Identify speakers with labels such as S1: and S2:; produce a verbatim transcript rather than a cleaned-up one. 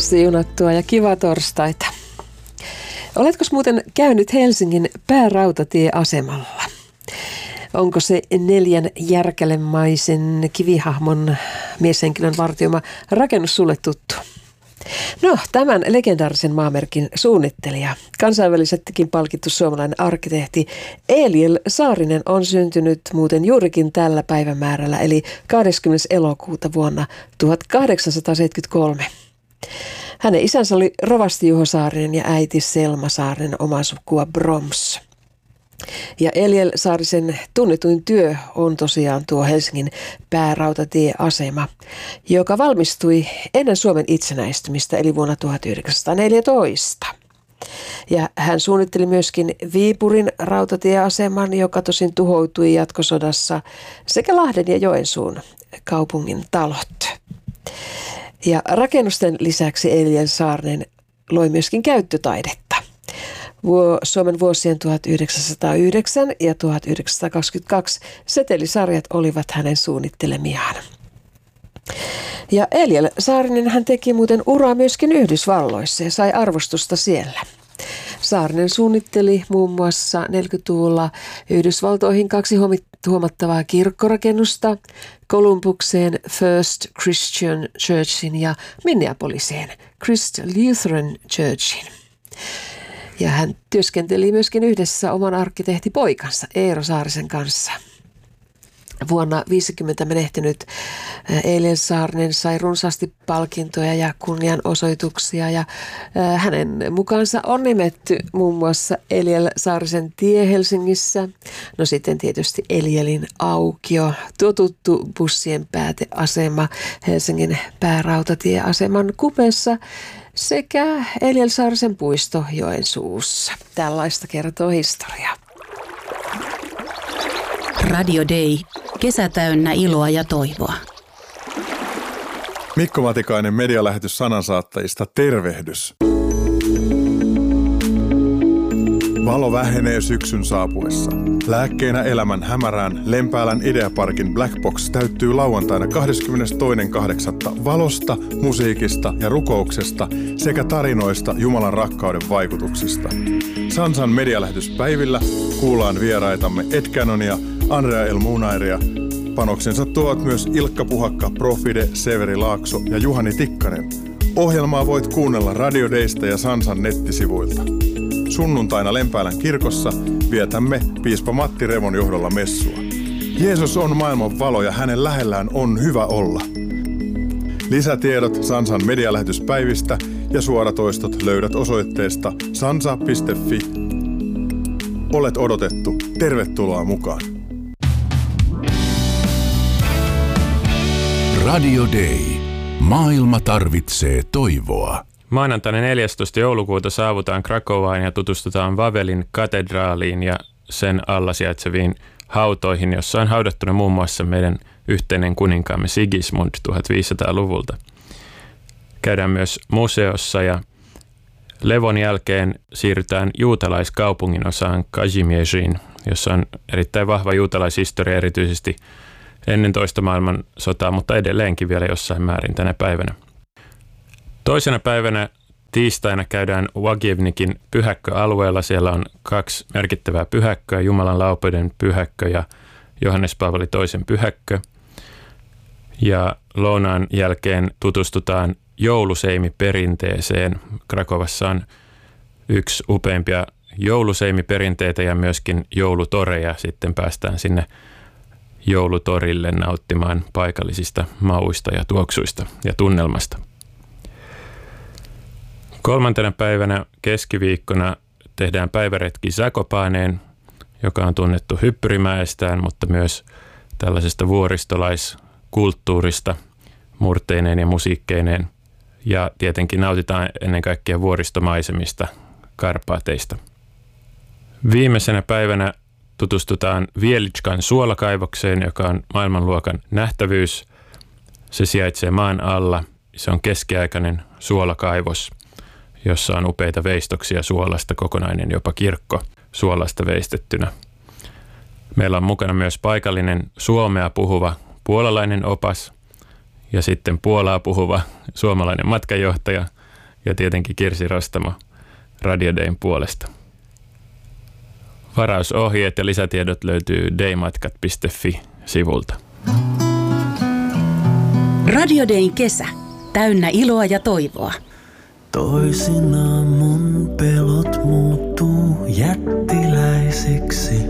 S1: Siunattua ja kiva torstaita. Oletko muuten käynyt Helsingin päärautatieasemalla? Onko se neljän järkälemaisen kivihahmon mieshenkilön vartioima rakennus sulle tuttu? No, tämän legendaarisen maamerkin suunnittelija, kansainvälisestikin palkittu suomalainen arkkitehti Eliel Saarinen on syntynyt muuten juurikin tällä päivämäärällä, eli kahdeskymmenes elokuuta vuonna tuhatkahdeksansataaseitsemänkymmentäkolme. Hänen isänsä oli rovasti Juho Saarinen ja äiti Selma Saarinen, omaa sukua Broms. Ja Eliel Saarisen tunnetuin työ on tosiaan tuo Helsingin päärautatieasema, joka valmistui ennen Suomen itsenäistymistä eli vuonna tuhatyhdeksänsataaneljätoista. Ja hän suunnitteli myöskin Viipurin rautatieaseman, joka tosin tuhoutui jatkosodassa, sekä Lahden ja Joensuun kaupungin talot. Ja rakennusten lisäksi Eliel Saarinen loi myöskin käyttötaidetta. Suomen vuosien tuhatyhdeksänsataayhdeksän ja tuhatyhdeksänsataakaksikymmentäkaksi setelisarjat olivat hänen suunnittelemiaan. Ja Eliel Saarinen hän teki muuten uraa myöskin Yhdysvalloissa ja sai arvostusta siellä. Saarinen suunnitteli muun muassa neljäkymmentäluvulla Yhdysvaltoihin kaksi huomattavaa kirkkorakennusta, Columbukseen First Christian Churchin ja Minneapoliseen Christ Lutheran Churchin. Ja hän työskenteli myöskin yhdessä oman arkkitehtipoikansa Eero Saarisen kanssa. Vuonna viisikymmentä menehtynyt Eliel Saarinen sai runsaasti palkintoja ja kunnianosoituksia ja hänen mukaansa on nimetty muun muassa Eliel Saarisen tie Helsingissä. No sitten tietysti Elielin aukio, tuo tuttu bussien pääteasema Helsingin päärautatieaseman kupeessa sekä Eliel Saarisen puisto Joensuussa. Tällaista kertoo historia.
S2: Radio Day. Kesä täynnä iloa ja toivoa.
S3: Mikko Matikainen medialähetys sanansaattajista. Tervehdys. Valo vähenee syksyn saapuessa. Lääkkeenä elämän hämärään Lempäälän Ideaparkin Black Box täyttyy lauantaina kahdeskymmenestoinen kahdeksatta valosta, musiikista ja rukouksesta sekä tarinoista Jumalan rakkauden vaikutuksista. Sansan medialähetyspäivillä kuullaan vieraitamme Ed Cannonia, Andrea El Munairia. Panoksensa tuovat myös Ilkka Puhakka, Profide, Severi Laakso ja Juhani Tikkanen. Ohjelmaa voit kuunnella Radio Daysta ja Sansan nettisivuilta. Sunnuntaina Lempäälän kirkossa vietämme piispa Matti Revon johdolla messua. Jeesus on maailman valo ja hänen lähellään on hyvä olla. Lisätiedot Sansan medialähetyspäivistä ja suoratoistot löydät osoitteesta sansa piste fi. Olet odotettu. Tervetuloa mukaan.
S4: Radio Day. Maailma tarvitsee toivoa.
S5: Maanantaina neljästoista joulukuuta saavutaan Krakowaan ja tutustutaan Vavelin katedraaliin ja sen alla sijaitseviin hautoihin, jossa on haudattuna muun muassa meidän yhteinen kuninkaamme Sigismund tuhatviisisataaluvulta. Käydään myös museossa ja levon jälkeen siirrytään juutalaiskaupungin osaan Kazimierzyyn, jossa on erittäin vahva juutalaishistoria erityisesti ennen toista maailmansotaa, mutta edelleenkin vielä jossain määrin tänä päivänä. Toisena päivänä tiistaina käydään Łagiewnikin pyhäkköalueella. Siellä on kaksi merkittävää pyhäkköä, Jumalan laupeuden pyhäkkö ja Johannes Paavali toisen pyhäkkö. Ja lounaan jälkeen tutustutaan jouluseimiperinteeseen. Krakovassa on yksi upeimpia jouluseimiperinteitä ja myöskin joulutoreja. Sitten päästään sinne joulutorille nauttimaan paikallisista mauista ja tuoksuista ja tunnelmasta. Kolmantena päivänä keskiviikkona tehdään päiväretki Zakopaneen, joka on tunnettu hyppyrimäestään, mutta myös tällaisesta vuoristolaiskulttuurista murteineen ja musiikkeineen. Ja tietenkin nautitaan ennen kaikkea vuoristomaisemista, Karpaateista. Viimeisenä päivänä tutustutaan Wieliczkan suolakaivokseen, joka on maailmanluokan nähtävyys. Se sijaitsee maan alla. Se on keskiaikainen suolakaivos, jossa on upeita veistoksia suolasta, kokonainen jopa kirkko suolasta veistettynä. Meillä on mukana myös paikallinen suomea puhuva puolalainen opas ja sitten puolaa puhuva suomalainen matkajohtaja ja tietenkin Kirsi Rostamo Radio Dayn puolesta. Varausohjeet ja lisätiedot löytyy daymatkat piste fi-sivulta.
S2: Radio Dayn kesä. Täynnä iloa ja toivoa.
S6: Toisinaan mun pelot muuttuu jättiläisiksi.